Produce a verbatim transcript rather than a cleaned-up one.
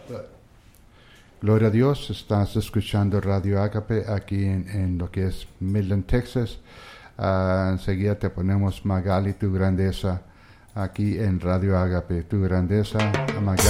Gloria a Dios, estás escuchando Radio Agape aquí en, en lo que es Midland, Texas. Uh, enseguida te ponemos Magali, tu grandeza, aquí en Radio Agape, tu grandeza, Magali.